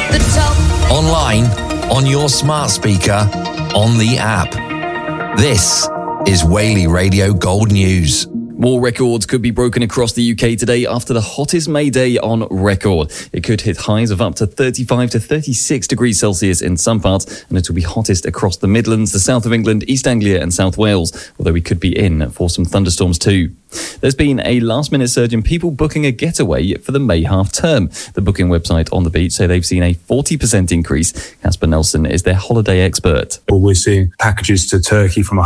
The top. Online, on your smart speaker, on the app. This is Whaley Radio Gold News. More records could be broken across the UK today after the hottest May day on record. It could hit highs of up to 35 to 36 degrees Celsius in some parts, and it will be hottest across the Midlands, the south of England, East Anglia and South Wales, although we could be in for some thunderstorms too. There's been a last-minute surge in people booking a getaway for the May half-term. The booking website On The Beach say they've seen a 40% increase. Casper Nelson is their holiday expert. We're seeing packages to Turkey from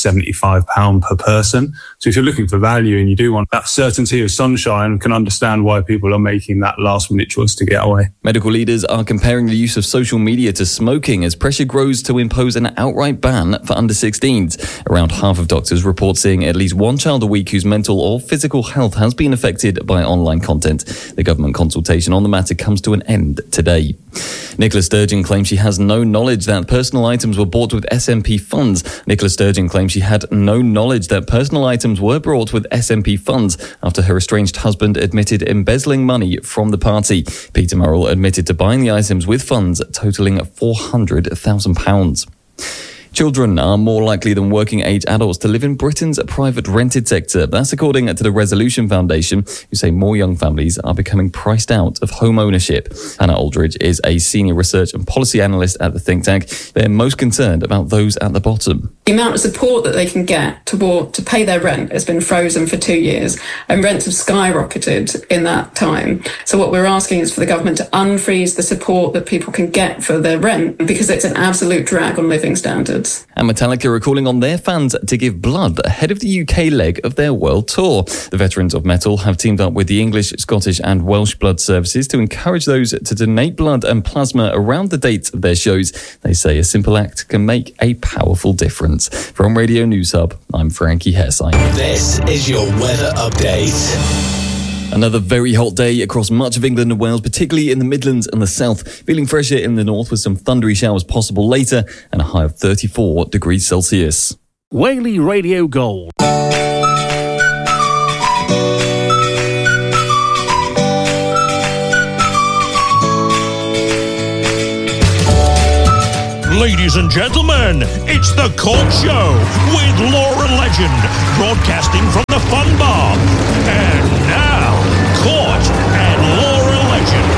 £175 per person. So if you're looking for value and you do want that certainty of sunshine, can understand why people are making that last-minute choice to get away. Medical leaders are comparing the use of social media to smoking as pressure grows to impose an outright ban for under 16s. Around half of doctors report seeing at least one child a week whose mental or physical health has been affected by online content. The government consultation on the matter comes to an end today. Nicola Sturgeon claims she has no knowledge that personal items were bought with SNP funds. Nicola Sturgeon claims she had no knowledge that personal items were bought with SNP funds after her estranged husband admitted embezzling money from the party. Peter Murrell admitted to buying the items with funds totalling £400,000. Children are more likely than working-age adults to live in Britain's private rented sector. That's according to the Resolution Foundation, who say more young families are becoming priced out of home ownership. Hannah Aldridge is a senior research and policy analyst at the think tank. They're most concerned about those at the bottom. The amount of support that they can get to pay their rent has been frozen for 2 years, and rents have skyrocketed in that time. So what we're asking is for the government to unfreeze the support that people can get for their rent, because it's an absolute drag on living standards. And Metallica are calling on their fans to give blood ahead of the UK leg of their world tour. The veterans of metal have teamed up with the English, Scottish and Welsh blood services to encourage those to donate blood and plasma around the dates of their shows. They say a simple act can make a powerful difference. From Radio News Hub, I'm Frankie Hessine. This is your weather update. Another very hot day across much of England and Wales, particularly in the Midlands and the south. Feeling fresher in the north with some thundery showers possible later and a high of 34 degrees Celsius. Whaley Radio Gold. Ladies and gentlemen, it's the Court Show with Laura Legend, broadcasting from the Fun Bar. And now, Court and Laura Legend.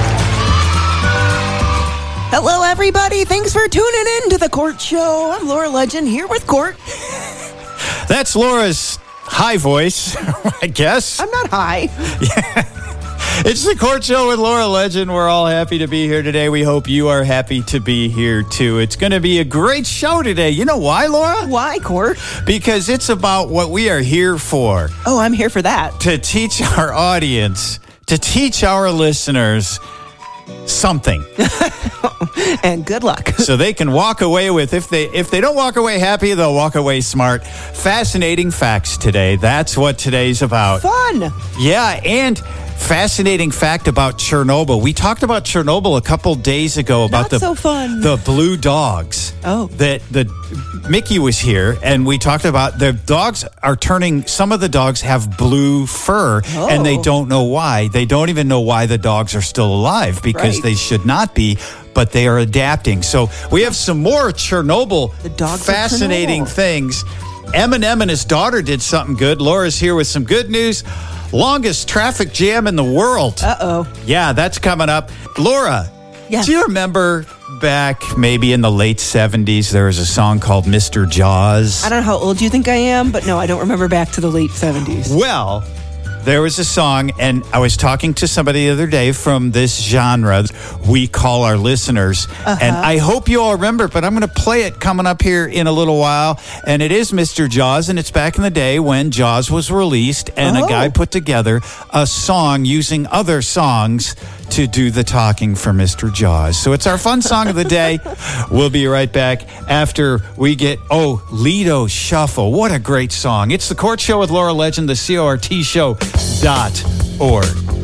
Hello, everybody. Thanks for tuning in to the Court Show. I'm Laura Legend here with Court. That's Laura's high voice, I guess. I'm not high. Yeah. It's the Court Show with Laura Legend. We're all happy to be here today. We hope you are happy to be here, too. It's going to be a great show today. You know why, Laura? Why, Court? Because it's about what we are here for. Oh, I'm here for that. To teach our audience, to teach our listeners something. And good luck. So they can walk away with, if they don't walk away happy, they'll walk away smart. Fascinating facts today. That's what today's about. Fun. Yeah, and fascinating fact about Chernobyl. We talked about Chernobyl a couple days ago about so fun. The blue dogs. Oh. Mickey was here, and we talked about the dogs are turning, some of the dogs have blue fur, and they don't know why. They don't even know why the dogs are still alive, because they should not be, but they are adapting. So we have some more Chernobyl fascinating things. Eminem and his daughter did something good. Laura's here with some good news. Longest traffic jam in the world. Uh-oh. Yeah, that's coming up. Laura, yes. Do you remember back maybe in the late 70s, there was a song called Mr. Jaws? I don't know how old you think I am, but no, I don't remember back to the late 70s. Well, there was a song, and I was talking to somebody the other day from this genre we call our listeners, and I hope you all remember, but I'm going to play it coming up here in a little while, and it is Mr. Jaws, and it's back in the day when Jaws was released, and a guy put together a song using other songs to do the talking for Mr. Jaws. So it's our fun song of the day. We'll be right back after we get, Lido Shuffle. What a great song. It's the Court Show with Laura Legend, the CORT show.org.